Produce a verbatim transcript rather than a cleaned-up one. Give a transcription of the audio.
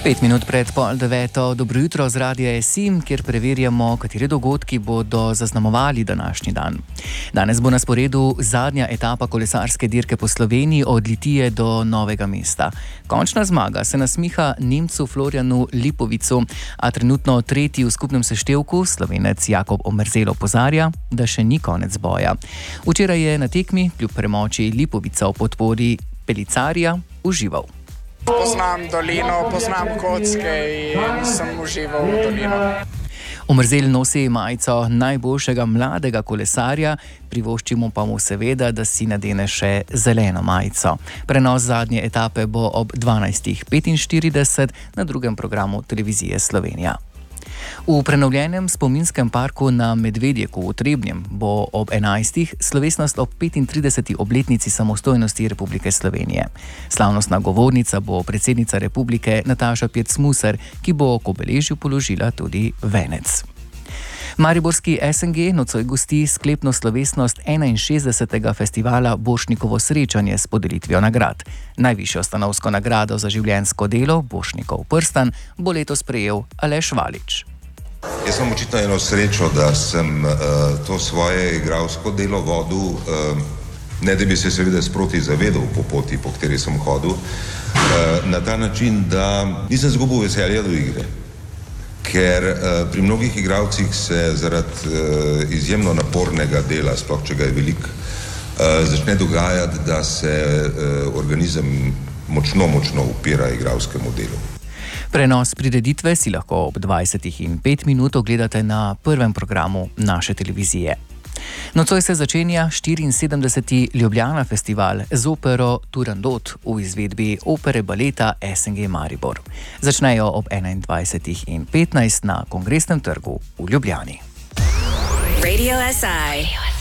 Pet minut pred pol deveto, dobro jutro z Radia Esim, kjer preverjamo, kateri dogodki bodo zaznamovali današnji dan. Danes bo na sporedu zadnja etapa kolesarske dirke po Sloveniji od Litije do Novega mesta. Končna zmaga se nasmiha Nemcu Florjanu Lipovicu, a trenutno tretji v skupnem seštevku, Slovenec Jakob Omerzel opozarja, da še ni konec boja. Včeraj je na tekmi, kljub premoči Lipovica v podpori Pelicarja, užival. Poznam dolino, poznam kocke in sem užival v dolino. Omerzel nosi majico najboljšega mladega kolesarja, privoščimo pa mu seveda, da si nadene še zeleno majico. Prenos zadnje etape bo ob dvanajstih petinštirideset na drugem programu Televizije Slovenija. V prenovljenem spominskem parku na Medvedjeku v Trebnjem bo ob enajstih slovesnost ob petintrideseti obletnici samostojnosti Republike Slovenije. Slavnostna govornica bo predsednica Republike Nataša Pirc Musar, ki bo k obeležju položila tudi venec. Mariborski es en ge nocoj gosti sklepno slovesnost enainšestdesetega festivala Borštnikovo srečanje s podelitvijo nagrad. Najvišjo stanovsko nagrado za življenjsko delo Borštnikov prstan bo letos prejel Aleš Valič. Jaz sem očitno eno srečo, da sem uh, to svoje igralsko delo vodil, uh, ne da bi se seveda sproti zavedal po poti, po kateri sem hodil, uh, na ta način, da nisem zgubil veselja do igre. Ker uh, pri mnogih igralcih se zaradi uh, izjemno napornega dela, sploh če ga je veliko, uh, začne dogajati, da se uh, organizem močno, močno upira igralskemu delu. Prenos prireditve si lahko ob dvajsetih in pet minut ogledate na prvem programu naše televizije. Nocoj se začenja štiriinsedemdeseti Ljubljana festival z opero Turandot v izvedbi opere baleta es en ge Maribor. Začnejo ob enaindvajsetih in petnajst na Kongresnem trgu v Ljubljani. Radio es i.